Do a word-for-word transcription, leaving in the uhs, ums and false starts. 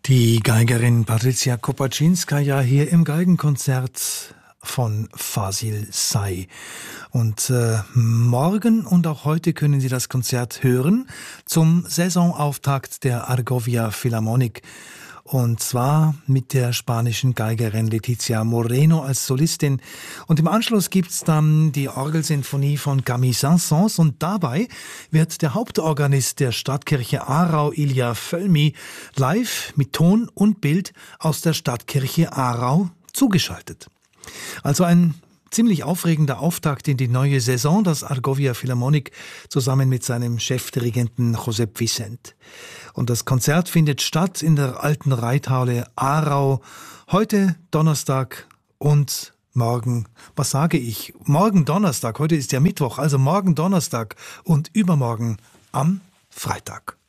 Die Geigerin Patricia Kopaczynskaja hier im Geigenkonzert von Fasil Say. Und äh, morgen und auch heute können Sie das Konzert hören zum Saisonauftakt der Argovia Philharmonic. Und zwar mit der spanischen Geigerin Letizia Moreno als Solistin. Und im Anschluss gibt's dann die Orgelsinfonie von Camille Saint-Saëns. Und dabei wird der Hauptorganist der Stadtkirche Aarau, Ilja Völmi, live mit Ton und Bild aus der Stadtkirche Aarau zugeschaltet. Also ein ziemlich aufregender Auftakt in die neue Saison, das Argovia Philharmonic zusammen mit seinem Chefdirigenten Josep Vicent. Und das Konzert findet statt in der alten Reithalle Aarau, heute Donnerstag und morgen, was sage ich, morgen Donnerstag, heute ist ja Mittwoch, also morgen Donnerstag und übermorgen am Freitag.